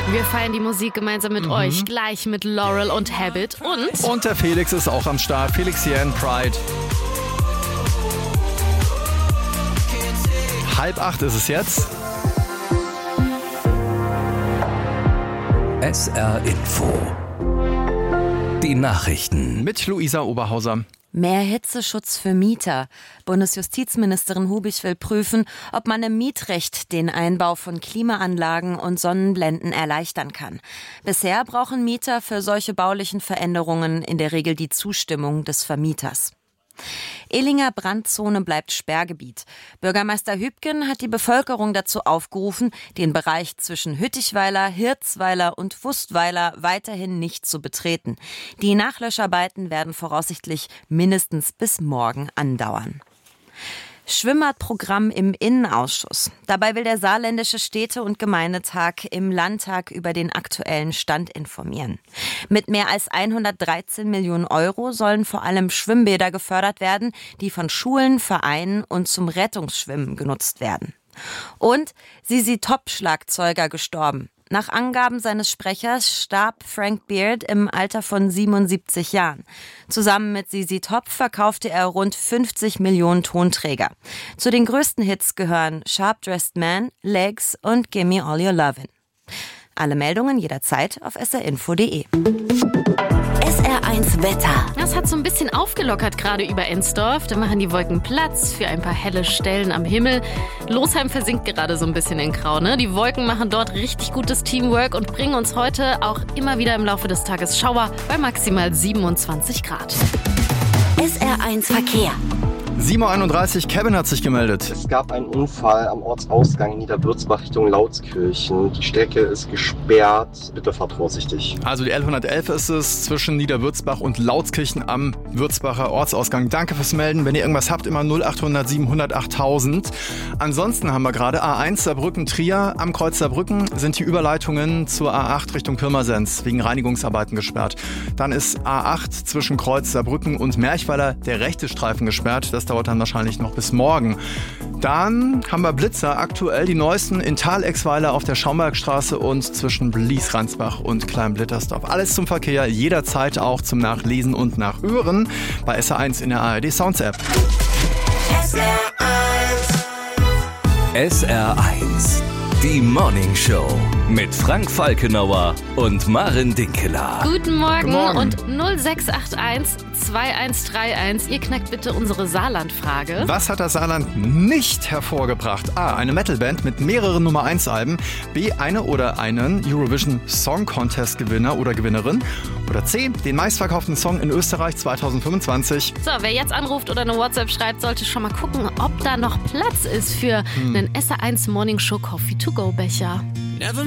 Wir feiern die Musik gemeinsam mit euch, gleich mit Laurel und Habit Und der Felix ist auch am Start. Felix Jan, Pride. 7:30 ist es jetzt. SR Info. Die Nachrichten. Mit Luisa Oberhauser. Mehr Hitzeschutz für Mieter. Bundesjustizministerin Hubich will prüfen, ob man im Mietrecht den Einbau von Klimaanlagen und Sonnenblenden erleichtern kann. Bisher brauchen Mieter für solche baulichen Veränderungen in der Regel die Zustimmung des Vermieters. Ehlinger Brandzone bleibt Sperrgebiet. Bürgermeister Hübgen hat die Bevölkerung dazu aufgerufen, den Bereich zwischen Hüttichweiler, Hirzweiler und Wustweiler weiterhin nicht zu betreten. Die Nachlöscharbeiten werden voraussichtlich mindestens bis morgen andauern. Schwimmbadprogramm im Innenausschuss. Dabei will der Saarländische Städte- und Gemeindetag im Landtag über den aktuellen Stand informieren. Mit mehr als 113 Millionen Euro sollen vor allem Schwimmbäder gefördert werden, die von Schulen, Vereinen und zum Rettungsschwimmen genutzt werden. Und ZZ Top-Schlagzeuger gestorben. Nach Angaben seines Sprechers starb Frank Beard im Alter von 77 Jahren. Zusammen mit ZZ Top verkaufte er rund 50 Millionen Tonträger. Zu den größten Hits gehören Sharp Dressed Man, Legs und Gimme All Your Lovin'. Alle Meldungen jederzeit auf srinfo.de. SR1 Wetter. Das hat so ein bisschen aufgelockert gerade über Ensdorf. Da machen die Wolken Platz für ein paar helle Stellen am Himmel. Losheim versinkt gerade so ein bisschen in Grau, ne? Die Wolken machen dort richtig gutes Teamwork und bringen uns heute auch immer wieder im Laufe des Tages Schauer bei maximal 27 Grad. SR1 Verkehr. 7:31 Uhr, Kevin hat sich gemeldet. Es gab einen Unfall am Ortsausgang in Niederwürzbach Richtung Lautskirchen. Die Strecke ist gesperrt. Bitte fahrt vorsichtig. Also die L111 ist es zwischen Niederwürzbach und Lautskirchen am Würzbacher Ortsausgang. Danke fürs Melden. Wenn ihr irgendwas habt, immer 0800 700 8000. Ansonsten haben wir gerade A1 Saarbrücken-Trier. Am Kreuz Saarbrücken sind die Überleitungen zur A8 Richtung Pirmasens wegen Reinigungsarbeiten gesperrt. Dann ist A8 zwischen Kreuz Saarbrücken und Merchweiler der rechte Streifen gesperrt. Das dauert dann wahrscheinlich noch bis morgen. Dann haben wir Blitzer, aktuell die neuesten in Thal-Exweiler auf der Schaumbergstraße und zwischen Blies-Ransbach und Klein-Blittersdorf. Alles zum Verkehr, jederzeit auch zum Nachlesen und Nachhören bei SR1 in der ARD Sounds App. SR1. Die Morning Show mit Frank Falkenauer und Maren Dinkeler. Guten Morgen, Guten Morgen. Und 0681 2131. Ihr knackt bitte unsere Saarland-Frage. Was hat das Saarland nicht hervorgebracht? A. Eine Metalband mit mehreren Nummer-1-Alben. B. Eine oder einen Eurovision Song Contest-Gewinner oder Gewinnerin. Oder C. Den meistverkauften Song in Österreich 2025. So, wer jetzt anruft oder eine WhatsApp schreibt, sollte schon mal gucken, ob da noch Platz ist für einen SR1 Morning Show Coffee to go Becher.